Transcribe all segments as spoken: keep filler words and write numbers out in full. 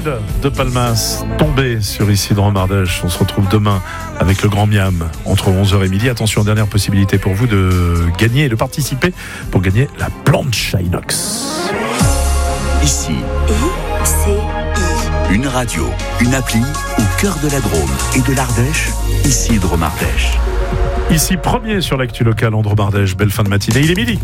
Gold de Palmas, tombé sur Isidre Mardèche. On se retrouve demain avec le Grand Miam entre onze heures et midi. Attention, dernière possibilité pour vous de gagner et de participer pour gagner la planche à inox. Ici, I C I. une radio, une appli au cœur de la Drôme et de l'Ardèche, Isidre Mardèche. Ici, premier sur l'actu locale, Andro Mardèche. Belle fin de matinée, il est midi.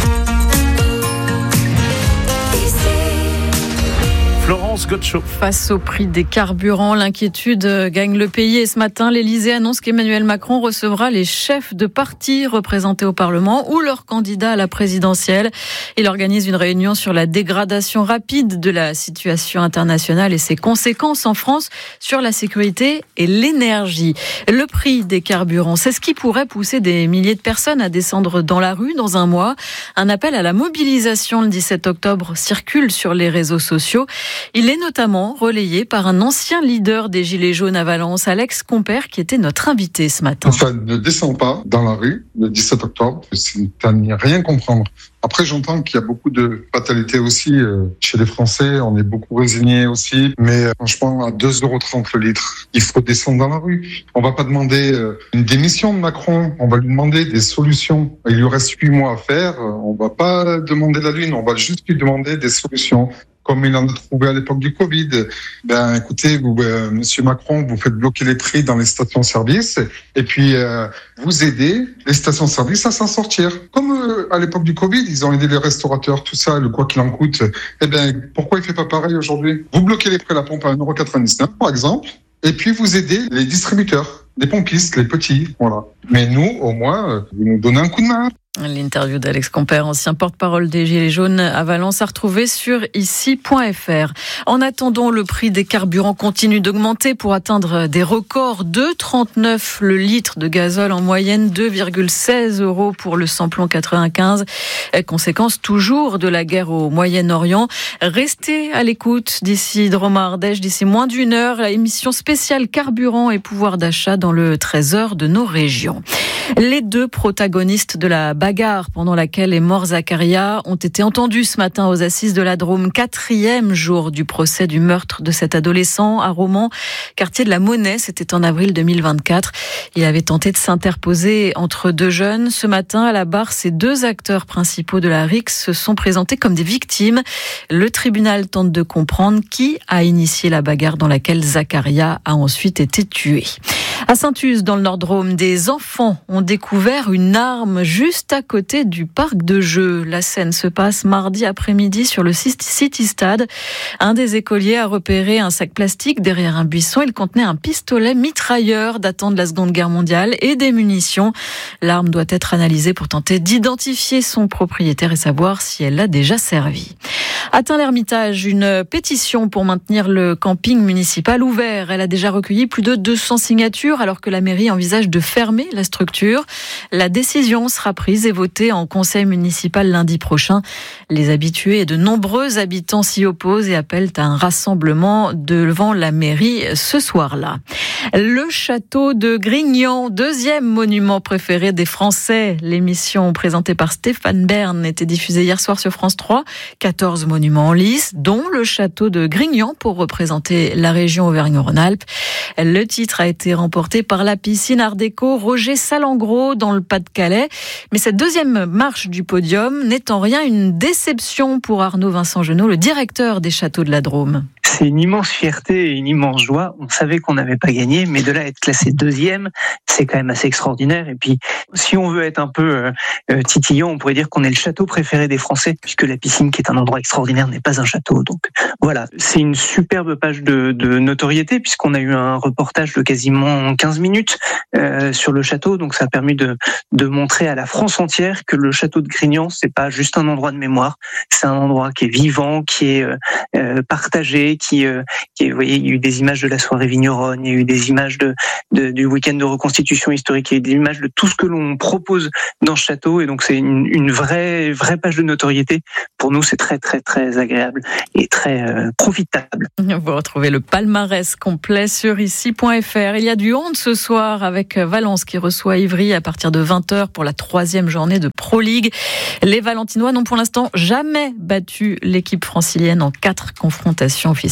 Florence Gotcho. Face au prix des carburants, l'inquiétude gagne le pays. Et ce matin, l'Élysée annonce qu'Emmanuel Macron recevra les chefs de partis représentés au Parlement ou leurs candidats à la présidentielle. Il organise une réunion sur la dégradation rapide de la situation internationale et ses conséquences en France sur la sécurité et l'énergie. Le prix des carburants, c'est ce qui pourrait pousser des milliers de personnes à descendre dans la rue dans un mois. Un appel à la mobilisation le dix-sept octobre circule sur les réseaux sociaux. Il est notamment relayé par un ancien leader des Gilets jaunes à Valence, Alex Compère, qui était notre invité ce matin. Enfin, ne descends pas dans la rue le dix-sept octobre, c'est à n'y rien comprendre. Après, j'entends qu'il y a beaucoup de fatalité aussi euh, chez les Français. On est beaucoup résignés aussi. Mais euh, franchement, à deux euros trente le litre, il faut descendre dans la rue. On va pas demander euh, une démission de Macron. On va lui demander des solutions. Il lui reste huit mois à faire. On va pas demander la lune. On va juste lui demander des solutions. Comme il en a trouvé à l'époque du Covid. Ben, écoutez, vous, euh, Monsieur Macron, vous faites bloquer les prix dans les stations-service et puis euh, vous aidez les stations-service à s'en sortir. Comme euh, à l'époque du Covid, ils ont aidé les restaurateurs, tout ça, le quoi qu'il en coûte. Eh ben, pourquoi il fait pas pareil aujourd'hui ? Vous bloquez les prix à la pompe à un euro quatre-vingt-dix-neuf, par exemple, et puis vous aidez les distributeurs, les pompistes, les petits, voilà. Mais nous, au moins, vous nous donnez un coup de main. L'interview d'Alex Compère, ancien porte-parole des Gilets jaunes à Valence, à retrouver sur ici point f r. En attendant, le prix des carburants continue d'augmenter pour atteindre des records. deux virgule trente-neuf le litre de gazole en moyenne, deux virgule seize euros pour le samplon quatre-vingt-quinze. Conséquence toujours de la guerre au Moyen-Orient. Restez à l'écoute d'ici Drôme Ardèche, d'ici moins d'une heure, la émission spéciale carburant et pouvoir d'achat dans le trésor de nos régions. Les deux protagonistes de la bagarre pendant laquelle est mort Zakaria ont été entendus ce matin aux assises de la Drôme. Quatrième jour du procès du meurtre de cet adolescent à Romans, quartier de la Monnaie. C'était en avril deux mille vingt-quatre. Il avait tenté de s'interposer entre deux jeunes. Ce matin, à la barre, ces deux acteurs principaux de la rixe se sont présentés comme des victimes. Le tribunal tente de comprendre qui a initié la bagarre dans laquelle Zakaria a ensuite été tué. À Saint-Uz, dans le Nord-Drôme, des enfants ont découvert une arme juste à côté du parc de jeux. La scène se passe mardi après-midi sur le City Stade. Un des écoliers a repéré un sac plastique derrière un buisson. Il contenait un pistolet mitrailleur datant de la Seconde Guerre mondiale et des munitions. L'arme doit être analysée pour tenter d'identifier son propriétaire et savoir si elle l'a déjà servi. Atteint l'Ermitage, une pétition pour maintenir le camping municipal ouvert. Elle a déjà recueilli plus de deux cents signatures alors que la mairie envisage de fermer la structure. La décision sera prise et votée en conseil municipal lundi prochain. Les habitués et de nombreux habitants s'y opposent et appellent à un rassemblement devant la mairie ce soir-là. Le château de Grignan, deuxième monument préféré des Français. L'émission présentée par Stéphane Bern était diffusée hier soir sur France trois. quatorze monuments en lice, dont le château de Grignan pour représenter la région Auvergne-Rhône-Alpes. Le titre a été remporté par la piscine Art Déco Roger Salengro dans le Pas-de-Calais. Mais cette deuxième marche du podium n'est en rien une déception pour Arnaud Vincent Genot, le directeur des châteaux de la Drôme. C'est une immense fierté et une immense joie. On savait qu'on n'avait pas gagné, mais de là à être classé deuxième, c'est quand même assez extraordinaire. Et puis, si on veut être un peu euh, titillant, on pourrait dire qu'on est le château préféré des Français, puisque la piscine, qui est un endroit extraordinaire, n'est pas un château. Donc voilà, c'est une superbe page de, de notoriété, puisqu'on a eu un reportage de quasiment quinze minutes euh, sur le château. Donc ça a permis de, de montrer à la France entière que le château de Grignan, c'est pas juste un endroit de mémoire, c'est un endroit qui est vivant, qui est euh, partagé, qui, euh, qui, vous voyez, il y a eu des images de la soirée vigneronne, il y a eu des images de, de du week-end de reconstitution historique, il y a eu des images de tout ce que l'on propose dans ce château, et donc c'est une, une vraie, vraie page de notoriété. Pour nous, c'est très, très, très agréable et très euh, profitable. Vous retrouvez le palmarès complet sur ici point f r. Il y a du hand ce soir avec Valence qui reçoit Ivry à partir de vingt heures pour la troisième journée de Pro League. Les Valentinois n'ont pour l'instant jamais battu l'équipe francilienne en quatre confrontations officielles.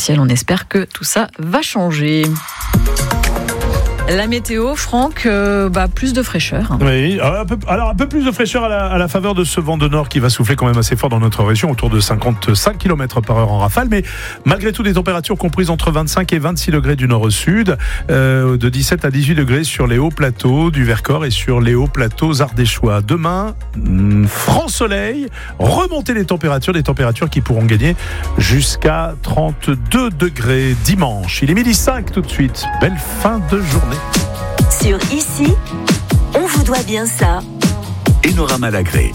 artificielle. On espère que tout ça va changer. La météo, Franck, euh, bah, plus de fraîcheur. Oui, alors un, peu, alors un peu plus de fraîcheur à la, à la faveur de ce vent de nord qui va souffler quand même assez fort dans notre région, autour de cinquante-cinq kilomètres par heure en rafale, mais malgré tout des températures comprises entre vingt-cinq et vingt-six degrés du nord au sud, euh, de dix-sept à dix-huit degrés sur les hauts plateaux du Vercors et sur les hauts plateaux ardéchois. Demain, franc soleil, remonter les températures, des températures qui pourront gagner jusqu'à trente-deux degrés dimanche. Il est midi cinq tout de suite. Belle fin de journée. Sur Ici, on vous doit bien ça. Enora Malagré.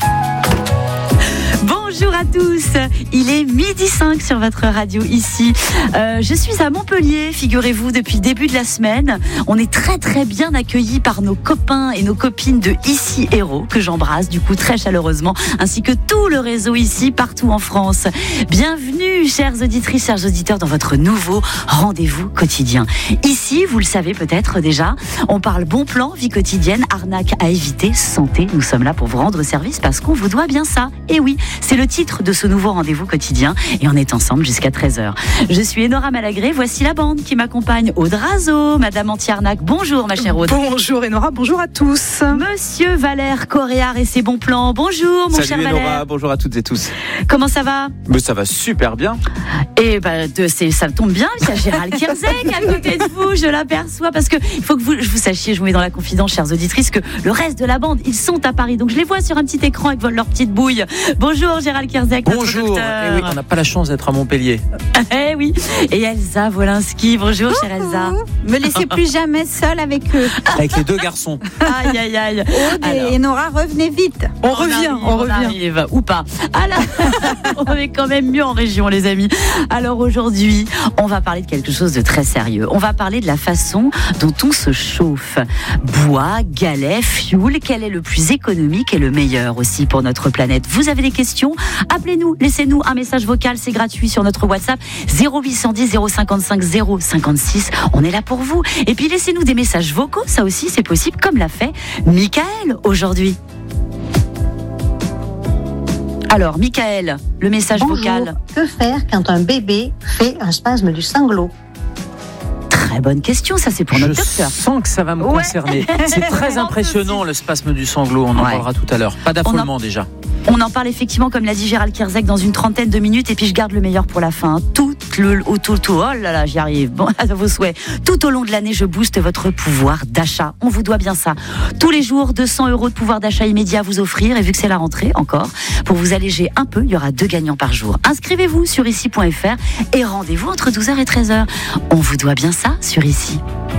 Bonjour à tous, il est midi cinq sur votre radio ici. Euh, je suis à Montpellier, figurez-vous, depuis le début de la semaine. On est très très bien accueillis par nos copains et nos copines de Ici Héros, que j'embrasse du coup très chaleureusement, ainsi que tout le réseau ici, partout en France. Bienvenue, chères auditrices, chers auditeurs, dans votre nouveau rendez-vous quotidien. Ici, vous le savez peut-être déjà, on parle bon plan, vie quotidienne, arnaque à éviter, santé. Nous sommes là pour vous rendre service parce qu'on vous doit bien ça. Et oui, c'est le titre de ce nouveau rendez-vous quotidien et on est ensemble jusqu'à treize heures. Je suis Enora Malagré, voici la bande qui m'accompagne. Aude Razo, Madame Anti-Arnaque, bonjour ma chère Aude. Bonjour Enora, bonjour à tous. Monsieur Valère Coréard et ses bons plans, bonjour mon Salut cher Enora, Valère. bonjour à toutes et tous. Comment ça va? Mais ça va super bien. Et bah, de, c'est, ça tombe bien, il y a Gérald Kierzek à côté de vous, je l'aperçois, parce que il faut que vous, je vous sachiez, je vous mets dans la confidence, chères auditrices, que le reste de la bande, ils sont à Paris, donc je les vois sur un petit écran avec leur petite bouille. Bonjour Gérald Kierzek. Bonjour. Et oui, on n'a pas la chance d'être à Montpellier. Eh oui. Et Elsa Wolinski, bonjour chère Elsa. Me laissez plus jamais seule avec eux. Avec les deux garçons. Aïe aïe aïe. Aude et Enora, revenez vite. On, On revient, arrive, on on revient. revient. Ou pas. Alors, on est quand même mieux en région, les amis. Alors aujourd'hui, on va parler de quelque chose de très sérieux. On va parler de la façon dont on se chauffe. Bois, galets, fioul, quel est le plus économique et le meilleur aussi pour notre planète? Vous avez des questions? Appelez-nous, laissez-nous un message vocal, c'est gratuit sur notre WhatsApp zéro huit cent dix zéro cinquante-cinq zéro cinquante-six. On est là pour vous. Et puis laissez-nous des messages vocaux, ça aussi c'est possible, comme l'a fait Michael aujourd'hui. Alors, Michael, le message Bonjour. vocal. Que faire quand un bébé fait un spasme du sanglot? Très bonne question, ça c'est pour Je notre docteur. sens que ça va me Ouais. concerner. C'est très impressionnant le spasme du sanglot, on en Ouais. parlera tout à l'heure. Pas d'affolement déjà. On en parle effectivement, comme l'a dit Gérald Kierzek, dans une trentaine de minutes. Et puis je garde le meilleur pour la fin. Tout le, au tout, tout, oh là là, j'y arrive. Bon, à vos souhaits. Tout au long de l'année, je booste votre pouvoir d'achat. On vous doit bien ça. Tous les jours, deux cents euros de pouvoir d'achat immédiat à vous offrir. Et vu que c'est la rentrée, encore, pour vous alléger un peu, il y aura deux gagnants par jour. Inscrivez-vous sur ici point f r et rendez-vous entre douze heures et treize heures. On vous doit bien ça sur Ici.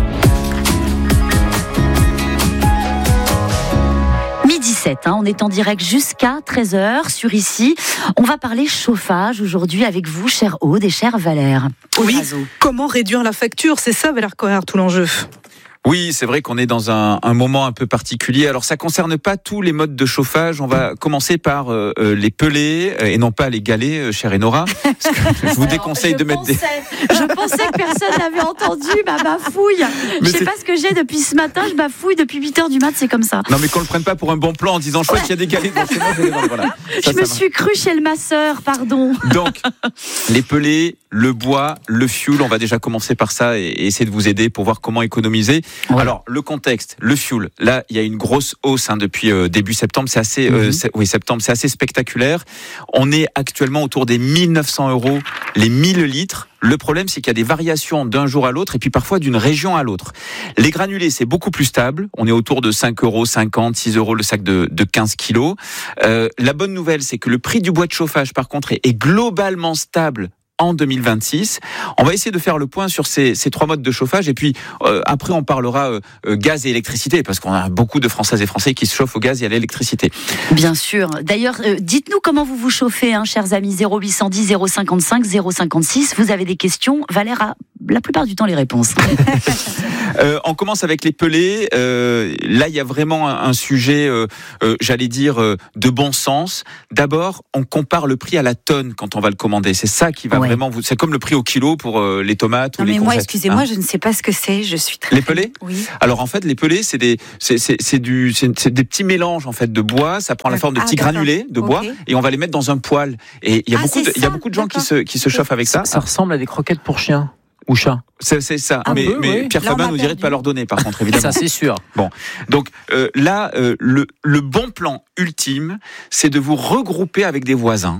dix-sept, hein, on est en direct jusqu'à treize heures sur Ici. On va parler chauffage aujourd'hui avec vous, chère Aude et chère Valère. Aude Oui, Razo. comment réduire la facture? C'est ça, Valère Coréard, tout l'enjeu. Oui, c'est vrai qu'on est dans un, un moment un peu particulier. Alors, ça concerne pas tous les modes de chauffage. On va commencer par euh, les pelés euh, et non pas les galets, euh, chère Enora. Parce que je vous déconseille Alors, de je mettre pensais, des... Je pensais que personne n'avait entendu ma bafouille. Mais Je sais c'est- pas ce que j'ai depuis ce matin. Je bafouille depuis huit heures du mat, c'est comme ça. Non, mais qu'on le prenne pas pour un bon plan en disant chouette, il y a des galets dans chez moi. je vais dans- Voilà. Ça, je ça me va. suis crue chez le masseur, pardon. Donc, les pelés, le bois, le fioul, on va déjà commencer par ça et, et essayer de vous aider pour voir comment économiser. Ouais. Alors, le contexte, le fioul, là, il y a une grosse hausse hein, depuis euh, début septembre, c'est assez, euh, Mhm. c'est- oui, septembre, c'est assez spectaculaire. On est actuellement autour des mille neuf cents euros les mille litres. Le problème, c'est qu'il y a des variations d'un jour à l'autre et puis parfois d'une région à l'autre. Les granulés, c'est beaucoup plus stable. On est autour de cinq euros cinquante, six euros le sac de, de quinze kilos. Euh, la bonne nouvelle, c'est que le prix du bois de chauffage, par contre, est, est globalement stable en deux mille vingt-six. On va essayer de faire le point sur ces, ces trois modes de chauffage et puis euh, après on parlera euh, euh, gaz et électricité parce qu'on a beaucoup de Françaises et Français qui se chauffent au gaz et à l'électricité. Bien sûr. D'ailleurs, euh, dites-nous comment vous vous chauffez, hein, chers amis. zéro huit cent dix zéro cinquante-cinq zéro cinquante-six. Vous avez des questions? Valère a la plupart du temps les réponses. euh, on commence avec les pelés. Euh, là, il y a vraiment un, un sujet, euh, euh, j'allais dire, euh, de bon sens. D'abord, on compare le prix à la tonne quand on va le commander. C'est ça qui va ouais. vraiment vous. C'est comme le prix au kilo pour euh, les tomates non, ou les mais courgettes. moi, excusez-moi, hein. je ne sais pas ce que c'est. Je suis très. Les pelés ? Oui. Alors en fait, les pelés, c'est des, c'est, c'est, c'est du, c'est, c'est des petits mélanges en fait de bois. Ça prend la forme de petits ah, granulés de bois okay. et on va les mettre dans un poêle. Et il y a ah, beaucoup, de, ça, il y a beaucoup de gens qui se, qui se chauffent avec ça. Ça ressemble à des croquettes pour chiens ou chats. C'est, c'est ça. Ah, mais peu, mais oui. Pierre Là, Fabin nous dirait perdu. de pas leur donner, par contre, évidemment. Ça, c'est sûr. Bon, donc euh, là, euh, le, le bon plan ultime, c'est de vous regrouper avec des voisins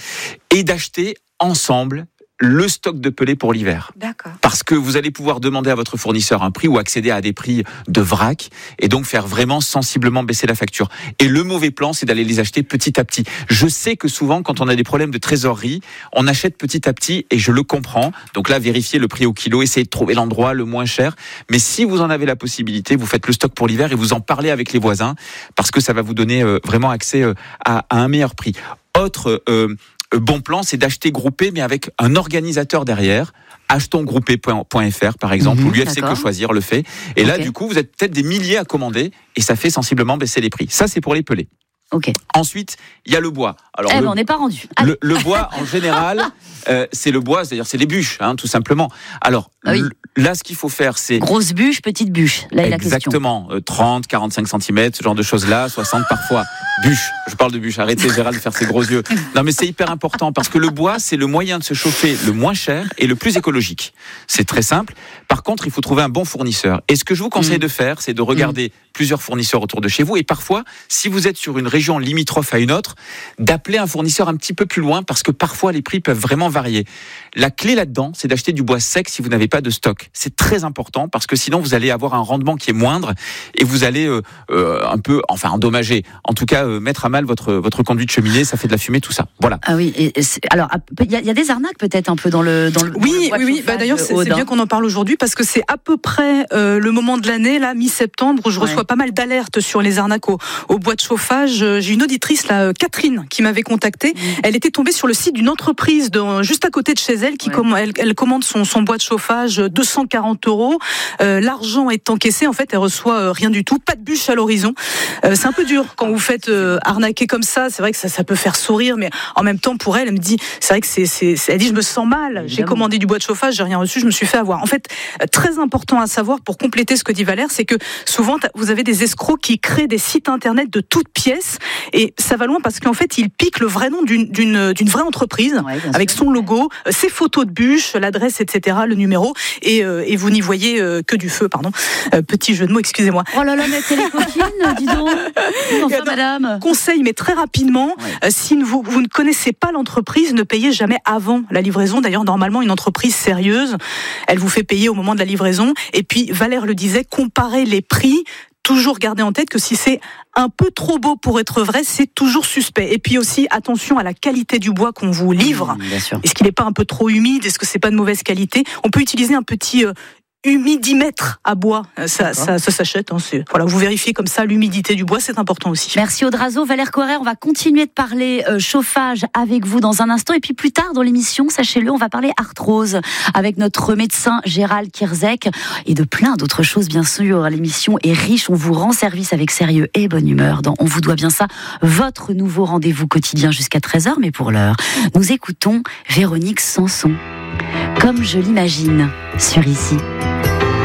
et d'acheter ensemble le stock de pelés pour l'hiver. D'accord. Parce que vous allez pouvoir demander à votre fournisseur un prix ou accéder à des prix de vrac et donc faire vraiment sensiblement baisser la facture. Et le mauvais plan, c'est d'aller les acheter petit à petit. Je sais que souvent, quand on a des problèmes de trésorerie, on achète petit à petit et je le comprends. Donc là, vérifiez le prix au kilo, essayez de trouver l'endroit le moins cher. Mais si vous en avez la possibilité, vous faites le stock pour l'hiver et vous en parlez avec les voisins parce que ça va vous donner euh, vraiment accès euh, à, à un meilleur prix. Autre euh, bon plan, c'est d'acheter groupé, mais avec un organisateur derrière. achetons groupé point f r par exemple, mmh, ou l'U F C Que Choisir le fait. Et okay. là, du coup, vous êtes peut-être des milliers à commander et ça fait sensiblement baisser les prix. Ça, c'est pour les pelés. Okay. Ensuite, il y a le bois. Alors, eh le, ben, on n'est pas rendu. Le, le bois, en général, euh, c'est le bois, c'est-à-dire c'est les bûches, hein, tout simplement. Alors, ah oui. là, ce qu'il faut faire, c'est... Grosse bûche, petite bûche. Là est la question. Exactement. Euh, trente, quarante-cinq centimètres, ce genre de choses-là, soixante parfois. Bûche. Je parle de bûche. Arrêtez, Gérald, de faire ses gros yeux. Non, mais c'est hyper important parce que le bois, c'est le moyen de se chauffer le moins cher et le plus écologique. C'est très simple. Par contre, il faut trouver un bon fournisseur. Et ce que je vous conseille mmh. de faire, c'est de regarder mmh. plusieurs fournisseurs autour de chez vous. Et parfois, si vous êtes sur une région limitrophe à une autre, d'appeler un fournisseur un petit peu plus loin parce que parfois les prix peuvent vraiment varier. La clé là-dedans, c'est d'acheter du bois sec si vous n'avez pas de stock. C'est très important parce que sinon vous allez avoir un rendement qui est moindre et vous allez euh, euh, un peu, enfin endommager, en tout cas euh, mettre à mal votre votre conduit de cheminée, ça fait de la fumée, tout ça. Voilà. Ah oui. Et alors il y, y a des arnaques peut-être un peu dans le dans le. Oui, dans le oui, oui. Bah, d'ailleurs, c'est, c'est bien qu'on en parle aujourd'hui parce que c'est à peu près euh, le moment de l'année, là, mi-septembre, où je reçois ouais. pas mal d'alertes sur les arnaques au, au bois de chauffage. J'ai une auditrice là, Catherine, qui m'avait contactée. Mmh. Elle était tombée sur le site d'une entreprise de, juste à côté de chez elle qui ouais. comm- elle, elle commande son, son bois de chauffage deux cent quarante euros. Euh, l'argent est encaissé. En fait, elle reçoit euh, rien du tout. Pas de bûche à l'horizon. Euh, c'est un peu dur quand vous faites euh, arnaquer comme ça. C'est vrai que ça, ça peut faire sourire, mais en même temps, pour elle, elle me dit, c'est vrai que c'est, c'est, c'est elle dit, je me sens mal. Évidemment. J'ai commandé du bois de chauffage, j'ai rien reçu, je me suis fait avoir. En fait, euh, très important à savoir pour compléter ce que dit Valère, c'est que souvent, vous avez des escrocs qui créent des sites internet de toutes pièces et ça va loin parce qu'en fait, ils piquent le vrai nom d'une, d'une, d'une vraie entreprise ouais, avec sûr. Son logo, euh, ses photos de bûches, l'adresse, et cetera, le numéro et, euh, et vous n'y voyez euh, que du feu, pardon. Euh, petit jeu de mots, excusez-moi. Oh là là, mais c'est les coquines, dis donc. Enfin, madame. Conseil, mais très rapidement, ouais. euh, si vous, vous ne connaissez pas l'entreprise, ne payez jamais avant la livraison. D'ailleurs, normalement, une entreprise sérieuse, elle vous fait payer au moment de la livraison. Et puis, Valère le disait, comparez les prix. Toujours garder en tête que si c'est un peu trop beau pour être vrai, c'est toujours suspect. Et puis aussi, attention à la qualité du bois qu'on vous livre. Mmh, Est-ce qu'il n'est pas un peu trop humide ? Est-ce que c'est pas de mauvaise qualité ? On peut utiliser un petit euh, humidimètre à bois. Ça, ça, ça s'achète. Hein, c'est, voilà, vous vérifiez comme ça l'humidité du bois, c'est important aussi. Merci Audrazo. Valère Corer, on va continuer de parler euh, chauffage avec vous dans un instant. Et puis plus tard dans l'émission, sachez-le, on va parler arthrose avec notre médecin Gérald Kierzek et de plein d'autres choses, bien sûr. L'émission est riche. On vous rend service avec sérieux et bonne humeur dans On vous doit bien ça, votre nouveau rendez-vous quotidien jusqu'à treize heures. Mais pour l'heure, nous écoutons Véronique Sanson. Comme je l'imagine, sur Ici.